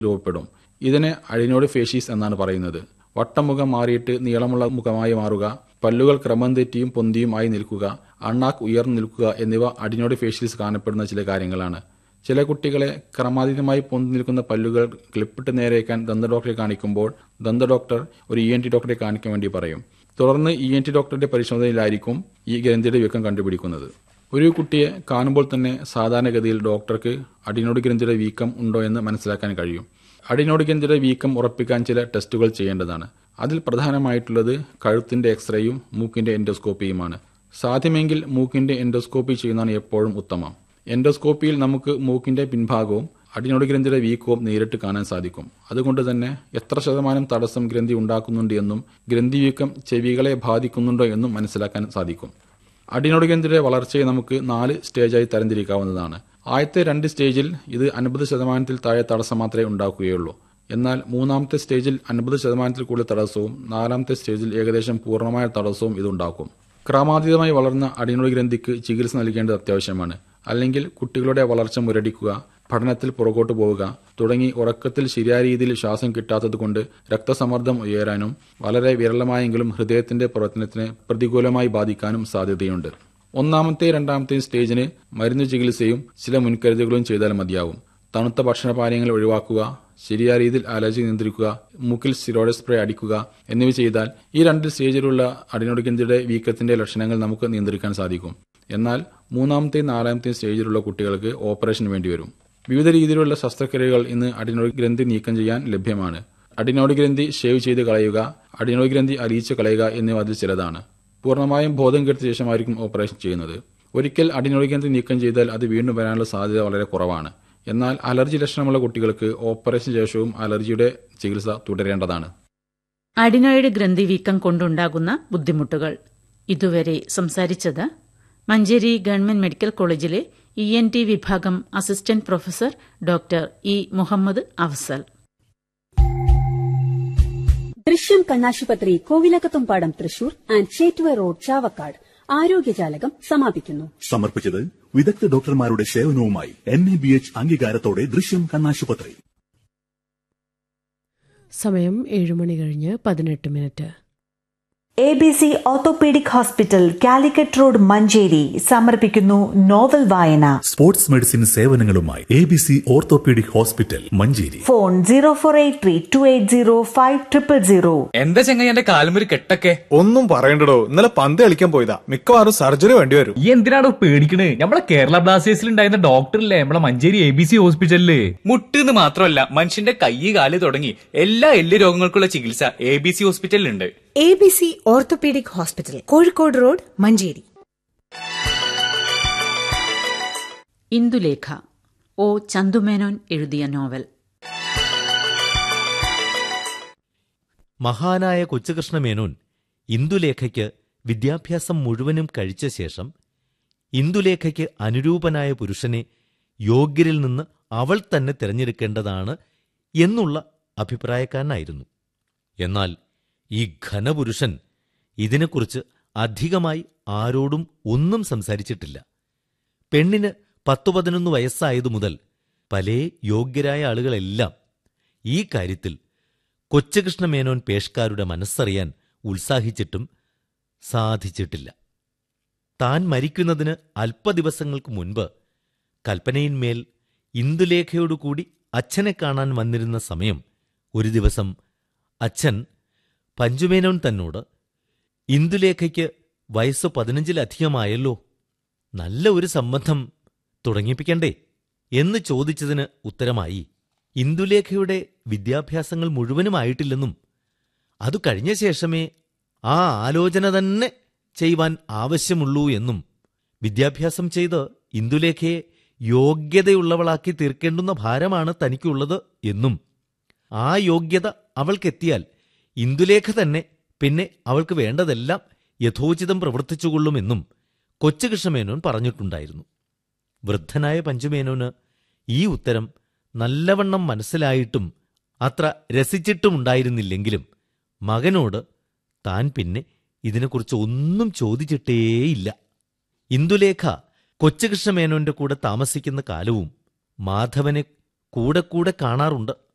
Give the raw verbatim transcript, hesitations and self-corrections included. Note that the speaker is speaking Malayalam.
രൂപപ്പെടും. ഇതിനെ അഡിനോയിഡ് ഫേഷ്യസ് എന്നാണ് പറയുന്നത്. വട്ടമുഖം മാറിയിട്ട് നീളമുള്ള മുഖമായി മാറുക, പല്ലുകൾ ക്രമം തെറ്റിയും പൊന്തിയും ആയി നിൽക്കുക, അണ്ണാക്ക് ഉയർന്നു നിൽക്കുക എന്നിവ അഡിനോയിഡ് ഫേഷ്യസ് കാണപ്പെടുന്ന ചില കാര്യങ്ങളാണ്. ചില കുട്ടികളെ ക്രമാതീതമായി പൊന്തി നിൽക്കുന്ന പല്ലുകൾ ക്ലിപ്പിട്ട് നേരെയാക്കാൻ ദന്ത ഡോക്ടറെ കാണിക്കുമ്പോൾ ദന്ത ഡോക്ടർ ഒരു ഇ എൻ ടി ഡോക്ടറെ കാണിക്കാൻ വേണ്ടി പറയും. തുടർന്ന് ഇ എൻ ടി ഡോക്ടറുടെ പരിശോധനയിലായിരിക്കും ഈ ഗ്രന്ഥിയുടെ വീക്കം കണ്ടുപിടിക്കുന്നത്. ഒരു കുട്ടിയെ കാണുമ്പോൾ തന്നെ സാധാരണഗതിയിൽ ഡോക്ടർക്ക് അഡിനോയിഡ് ഗ്രന്ഥിയുടെ വീക്കം ഉണ്ടോ എന്ന് മനസ്സിലാക്കാൻ കഴിയും. അഡിനോയിഡ് ഗ്രന്ഥിയുടെ വീക്കം ഉറപ്പിക്കാൻ ചില ടെസ്റ്റുകൾ ചെയ്യേണ്ടതാണ്. അതിൽ പ്രധാനമായിട്ടുള്ളത് കഴുത്തിന്റെ എക്സ്റേയും മൂക്കിന്റെ എൻഡോസ്കോപ്പിയുമാണ്. സാധ്യമെങ്കിൽ മൂക്കിന്റെ എൻഡോസ്കോപ്പി ചെയ്യുന്നതാണ് എപ്പോഴും ഉത്തമം. എൻഡോസ്കോപ്പിയിൽ നമുക്ക് മൂക്കിന്റെ പിൻഭാഗവും അഡിനോയിഡ് ഗ്രന്ഥിയുടെ വീക്കവും നേരിട്ട് കാണാൻ സാധിക്കും. അതുകൊണ്ട് തന്നെ എത്ര ശതമാനം തടസ്സം ഗ്രന്ഥി ഉണ്ടാക്കുന്നുണ്ട് എന്നും ഗ്രന്ഥി വീക്കം ചെവികളെ ബാധിക്കുന്നുണ്ടോ എന്നും മനസ്സിലാക്കാൻ സാധിക്കും. അഡിനോയിഡ് ഗ്രന്ഥിയുടെ വളർച്ചയെ നമുക്ക് നാല് സ്റ്റേജായി തരംതിരിക്കാവുന്നതാണ്. ആദ്യത്തെ രണ്ട് സ്റ്റേജിൽ ഇത് അൻപത് ശതമാനത്തിൽ താഴെ തടസ്സം മാത്രമേ ഉണ്ടാക്കുകയുള്ളൂ. എന്നാൽ മൂന്നാമത്തെ സ്റ്റേജിൽ അൻപത് ശതമാനത്തിൽ കൂടുതൽ തടസ്സവും നാലാമത്തെ സ്റ്റേജിൽ ഏകദേശം പൂർണ്ണമായ തടസ്സവും ഇതുണ്ടാക്കും. ക്രമാതീതമായി വളർന്ന അഡിനോയിഡ് ഗ്രന്ഥിക്ക് ചികിത്സ നൽകേണ്ടത് അത്യാവശ്യമാണ്. അല്ലെങ്കിൽ കുട്ടികളുടെ വളർച്ച മുരടിക്കുക, പഠനത്തിൽ പുറകോട്ട് പോവുക തുടങ്ങി ഉറക്കത്തിൽ ശരിയായ രീതിയിൽ ശ്വാസം കിട്ടാത്തതുകൊണ്ട് രക്തസമ്മർദ്ദം ഉയരാനും വളരെ വിരളമായെങ്കിലും ഹൃദയത്തിന്റെ പ്രവർത്തനത്തിനെ പ്രതികൂലമായി ബാധിക്കാനും സാധ്യതയുണ്ട്. ഒന്നാമത്തെ രണ്ടാമത്തെ സ്റ്റേജിന് മരുന്ന് ചികിത്സയും ചില മുൻകരുതലുകളും ചെയ്താൽ മതിയാവും. തണുത്ത ഭക്ഷണപാനീയങ്ങൾ ഒഴിവാക്കുക, ശരിയായ രീതിയിൽ അലർജി നിയന്ത്രിക്കുക, മൂക്കിൽ സ്റ്റിറോയിഡ് സ്പ്രേ അടിക്കുക എന്നിവ ചെയ്താൽ ഈ രണ്ട് സ്റ്റേജിലുള്ള അഡിനോയിഡ് ഗ്രന്ഥിയുടെ വീക്കത്തിന്റെ ലക്ഷണങ്ങൾ നമുക്ക് നിയന്ത്രിക്കാൻ സാധിക്കും. എന്നാൽ മൂന്നാമത്തെയും നാലാമത്തെയും സ്റ്റേജിലുള്ള കുട്ടികൾക്ക് ഓപ്പറേഷൻ വേണ്ടിവരും. വിവിധ രീതിയിലുള്ള ശസ്ത്രക്രിയകൾ ഇന്ന് അഡിനോയിഡ് ഗ്രന്ഥി നീക്കം ചെയ്യാൻ ലഭ്യമാണ്. അഡിനോയിഡ് ഗ്രന്ഥി ഷേവ് ചെയ്ത് കളയുക, അഡിനോയിഡ് ഗ്രന്ഥി അലിയിച്ച് കളയുക എന്നിവ അതിൽ ചിലതാണ്. പൂർണ്ണമായും ബോധം കെടുത്ത ശേഷമായിരിക്കും ഓപ്പറേഷൻ ചെയ്യുന്നത്. ഒരിക്കൽ അഡിനോയിഡ് ഗ്രന്ഥി നീക്കം ചെയ്താൽ അത് വീണ്ടും വരാനുള്ള സാധ്യത വളരെ കുറവാണ്. എന്നാൽ അലർജി ലക്ഷണമുള്ള കുട്ടികൾക്ക് ഓപ്പറേഷൻ ശേഷവും അലർജിയുടെ ചികിത്സ തുടരേണ്ടതാണ്. അഡിനോയിഡ് ഗ്രന്ഥി വീക്കം കൊണ്ടുണ്ടാകുന്ന ബുദ്ധിമുട്ടുകൾ ഇതുവരെ സംസാരിച്ചത് മഞ്ചേരി ഗവൺമെന്റ് മെഡിക്കൽ കോളേജിലെ ഇ എൻ ടി വിഭാഗം assistant professor doctor E Muhammad Afsal. ദൃശ്യം കണ്ണാശുപത്രി കോവിലകത്തുംപാടം തൃശൂർ ആൻഡ് ചേറ്റുവ റോഡ് ചാവക്കാട് ആരോഗ്യജാലകം സമാപിക്കുന്നു. സമർപ്പിച്ചത് വിദഗ്ധ ഡോക്ടർമാരുടെ സേവനവുമായി എൻ എ ബി എച്ച് അംഗീകാരത്തോടെ ദൃശ്യം കണ്ണാശുപത്രി. സമയം ഏഴുമണി കഴിഞ്ഞ് പതിനെട്ട് minute. A B C orthopaedic hospital Calicut road Manjeri സമർപ്പിക്കുന്നു നോവൽ വായന. Sports medicine സേവനങ്ങളുമായി A B C orthopaedic hospital Manjeri. Phone zero four eight three to eight zero five triple zero. എന്താ ചെങ്ങായി എന്റെ കാലുമൊരു കെട്ടൊക്കെ? ഒന്നും പറയണ്ടടോ, ഇന്നലെ പന്ത് കളിക്കാൻ പോയതാ. മിക്കവാറും സർജറി വേണ്ടി വരും. ഈ എന്തിനാണോ പേടിക്കണേ? നമ്മളെ കേരള ബ്ലാസ്റ്റേഴ്സിൽ ഉണ്ടായിരുന്ന ഡോക്ടറില്ലേ നമ്മളെ മഞ്ചേരി എ ബി സി ഹോസ്പിറ്റലില്. മുട്ടെന്ന് മാത്രമല്ല മനുഷ്യന്റെ കൈ കാല് തുടങ്ങി എല്ലാ എല്ല് രോഗങ്ങൾക്കുള്ള ചികിത്സ A B C ഹോസ്പിറ്റലിലുണ്ട്. A B C orthopaedic hospital, Kozhikode road, Manjeri. Indulekha O Chandu Menon എഴുതിയ നോവൽ. മഹാനായ കൊച്ചുകൃഷ്ണമേനോൻ ഇന്ദുലേഖയ്ക്ക് വിദ്യാഭ്യാസം മുഴുവനും കഴിച്ച ശേഷം ഇന്ദുലേഖയ്ക്ക് അനുരൂപനായ പുരുഷനെ യോഗ്യരിൽ നിന്ന് അവൾ തന്നെ തിരഞ്ഞെടുക്കേണ്ടതാണ് എന്നുള്ള അഭിപ്രായക്കാരനായിരുന്നു. എന്നാൽ ഈ ഘനപുരുഷൻ ഇതിനെക്കുറിച്ച് അധികമായി ആരോടും ഒന്നും സംസാരിച്ചിട്ടില്ല. പെണ്ണിന് പത്തു പതിനൊന്ന് വയസ്സായതു മുതൽ പല യോഗ്യരായ ആളുകളെല്ലാം ഈ കാര്യത്തിൽ കൊച്ചുകൃഷ്ണമേനോൻ പേഷ്കാരുടെ മനസ്സറിയാൻ ഉത്സാഹിച്ചിട്ടും സാധിച്ചിട്ടില്ല. താൻ മരിക്കുന്നതിന് അല്പദിവസങ്ങൾക്ക് മുൻപ് കൽപ്പനയിന്മേൽ ഇന്ദുലേഖയോടുകൂടി അച്ഛനെ കാണാൻ വന്നിരുന്ന സമയം ഒരു ദിവസം അച്ഛൻ പഞ്ചുമേനോൻ തന്നോട് ഇന്ദുലേഖയ്ക്ക് വയസ്സ് പതിനഞ്ചിലധികമായല്ലോ, നല്ല ഒരു സംബന്ധം തുടങ്ങിപ്പിക്കണ്ടേ എന്ന് ചോദിച്ചതിന് ഉത്തരമായി ഇന്ദുലേഖയുടെ വിദ്യാഭ്യാസങ്ങൾ മുഴുവനുമായിട്ടില്ലെന്നും അതു കഴിഞ്ഞ ശേഷമേ ആ ആലോചന തന്നെ ചെയ്യുവാൻ ആവശ്യമുള്ളൂ എന്നും വിദ്യാഭ്യാസം ചെയ്ത് ഇന്ദുലേഖയെ യോഗ്യതയുള്ളവളാക്കി തീർക്കേണ്ടുന്ന ഭാരമാണ് തനിക്കുള്ളത് എന്നും ആ യോഗ്യത അവൾക്കെത്തിയാൽ ഇന്ദുലേഖ തന്നെ പിന്നെ അവൾക്ക് വേണ്ടതെല്ലാം യഥോചിതം പ്രവർത്തിച്ചുകൊള്ളുമെന്നും കൊച്ചുകൃഷ്ണമേനോൻ പറഞ്ഞിട്ടുണ്ടായിരുന്നു. വൃദ്ധനായ പഞ്ചുമേനോന് ഈ ഉത്തരം നല്ലവണ്ണം മനസ്സിലായിട്ടും അത്ര രസിച്ചിട്ടുമുണ്ടായിരുന്നില്ലെങ്കിലും മകനോട് താൻ പിന്നെ ഇതിനെക്കുറിച്ച് ഒന്നും ചോദിച്ചിട്ടേയില്ല. ഇന്ദുലേഖ കൊച്ചുകൃഷ്ണമേനോന്റെ കൂടെ താമസിക്കുന്ന കാലവും മാധവനെ കൂടെ കൂടെ കാണാറുണ്ട്.